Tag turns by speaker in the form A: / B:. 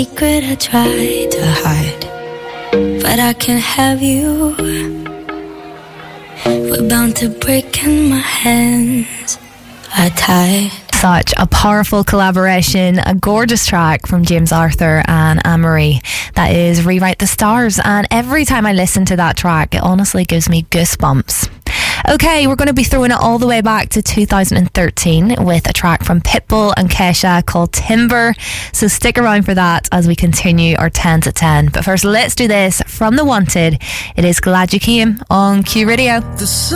A: Secret I try to hide, but I can't have you. We're bound to break and my hands are tied.
B: Such a powerful collaboration, a gorgeous track from James Arthur and Anne-Marie. That is Rewrite the Stars, and every time I listen to that track, it honestly gives me goosebumps. Okay, we're going to be throwing it all the way back to 2013 with a track from Pitbull and Kesha called Timber. So stick around for that as we continue our 10 to 10. But first, let's do this from The Wanted. It is Glad You Came on Q Radio.